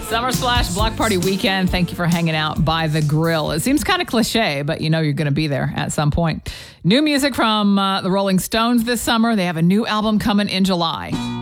Summer Splash Block Party Weekend. Thank you for hanging out by the grill. It seems kind of cliche, but you know you're going to be there at some point. New music from the Rolling Stones this summer. They have a new album coming in July.